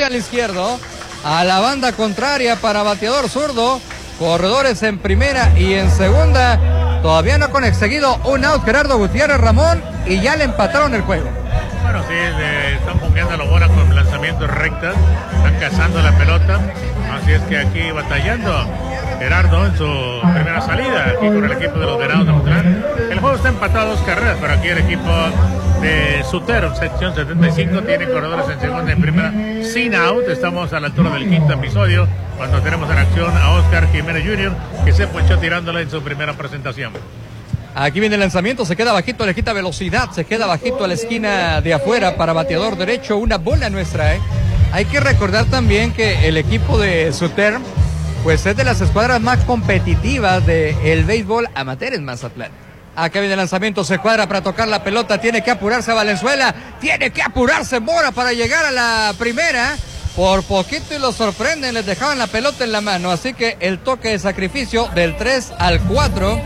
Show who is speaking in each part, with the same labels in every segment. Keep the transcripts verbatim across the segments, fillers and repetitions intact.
Speaker 1: al izquierdo, a la banda contraria para bateador zurdo, corredores en primera y en segunda. Todavía no ha conseguido un out Gerardo Gutiérrez, Ramón, y ya le empataron el juego.
Speaker 2: Bueno, sí, le están pongueando la bola con lanzamientos rectas, están cazando la pelota, así es que aquí batallando Gerardo en su primera salida, aquí con el equipo de los Venados de Mazatlán. El juego está empatado a dos carreras, pero aquí el equipo de Sutero, sección setenta y cinco, tiene corredores en segunda y en primera, sin out. Estamos a la altura del quinto episodio, cuando tenemos en acción a Oscar Jiménez junior, que se ponchó tirándole en su primera presentación.
Speaker 1: Aquí viene el lanzamiento, se queda bajito, le quita velocidad, se queda bajito a la esquina de afuera para bateador derecho, una bola nuestra, ¿eh? Hay que recordar también que el equipo de Suter, pues es de las escuadras más competitivas del béisbol amateur en Mazatlán. Acá viene el lanzamiento, se cuadra para tocar la pelota, tiene que apurarse Valenzuela, tiene que apurarse Mora para llegar a la primera. Por poquito y lo sorprenden, les dejaban la pelota en la mano, así que el toque de sacrificio del tres al cuatro.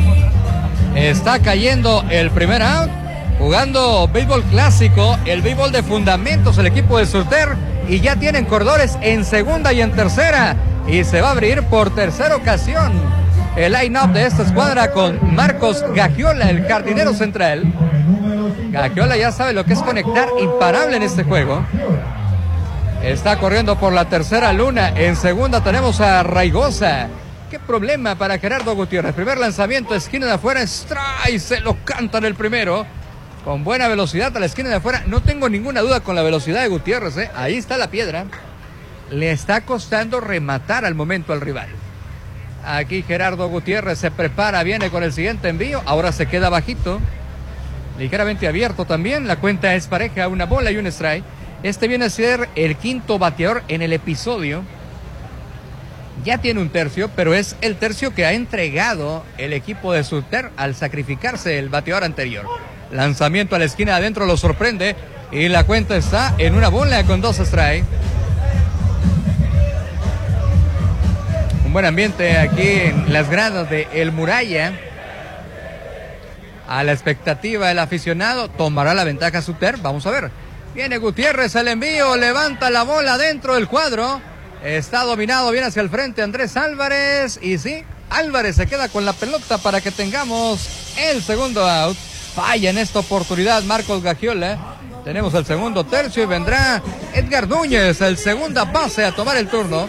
Speaker 1: Está cayendo el primer out, jugando béisbol clásico, el béisbol de fundamentos, el equipo de Suter, y ya tienen corredores en segunda y en tercera, y se va a abrir por tercera ocasión el line-up de esta escuadra con Marcos Gagiola, el jardinero central. Gagiola ya sabe lo que es conectar imparable en este juego. Está corriendo por la tercera luna, en segunda tenemos a Raigosa. Qué problema para Gerardo Gutiérrez. Primer lanzamiento, esquina de afuera, strike, se lo cantan el primero. Con buena velocidad a la esquina de afuera. No tengo ninguna duda con la velocidad de Gutiérrez, ¿eh? Ahí está la piedra. Le está costando rematar al momento al rival. Aquí Gerardo Gutiérrez se prepara, viene con el siguiente envío. Ahora se queda bajito. Ligeramente abierto también. La cuenta es pareja, una bola y un strike. Este viene a ser el quinto bateador en el episodio. Ya tiene un tercio, pero es el tercio que ha entregado el equipo de Suter al sacrificarse el bateador anterior. Lanzamiento a la esquina adentro, lo sorprende y la cuenta está en una bola con dos strikes. Un buen ambiente aquí en las gradas de El Muralla. A la expectativa del aficionado, tomará la ventaja Suter. Vamos a ver. Viene Gutiérrez, el envío, levanta la bola dentro del cuadro. Está dominado, viene hacia el frente Andrés Álvarez. Y sí, Álvarez se queda con la pelota para que tengamos el segundo out. Falla en esta oportunidad Marcos Gagiola. Tenemos el segundo tercio y vendrá Edgar Núñez, el segunda base, a tomar el turno.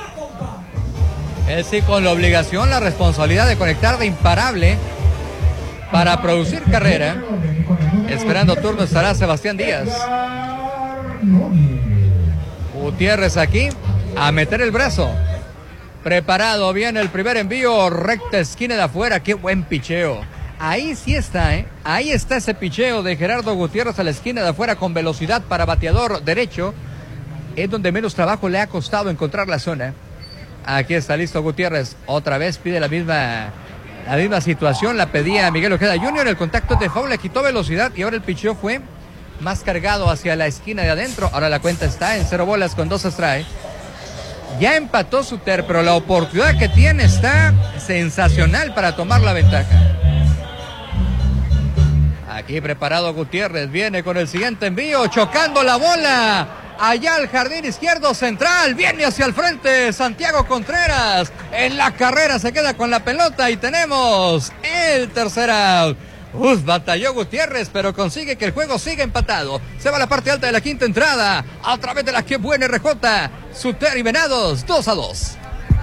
Speaker 1: Él sí con la obligación, la responsabilidad de conectar de imparable para producir carrera. Esperando turno estará Sebastián Díaz. Gutiérrez aquí a meter el brazo. Preparado, viene el primer envío, recta esquina de afuera. Qué buen picheo. Ahí sí está, ¿eh? Ahí está ese picheo de Gerardo Gutiérrez a la esquina de afuera con velocidad para bateador derecho. Es donde menos trabajo le ha costado encontrar la zona. Aquí está listo Gutiérrez. Otra vez pide la misma, la misma situación. La pedía Miguel Ojeda junior El contacto de foul le quitó velocidad y ahora el picheo fue más cargado hacia la esquina de adentro. Ahora la cuenta está en cero bolas con dos strikes. Ya empató Suter, pero la oportunidad que tiene está sensacional para tomar la ventaja. Aquí preparado Gutiérrez, viene con el siguiente envío, chocando la bola. Allá al jardín izquierdo central, viene hacia el frente Santiago Contreras. En la carrera se queda con la pelota y tenemos el tercer out. Uf, batalló Gutiérrez, pero consigue que el juego siga empatado. Se va a la parte alta de la quinta entrada, a través de la que buena R J. Suter y Venados, dos a dos.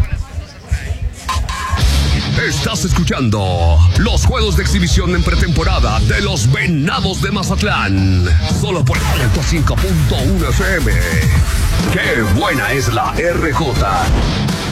Speaker 3: Estás escuchando los juegos de exhibición en pretemporada de los Venados de Mazatlán. Solo por ciento cinco punto uno F M. ¡Qué buena es la R J!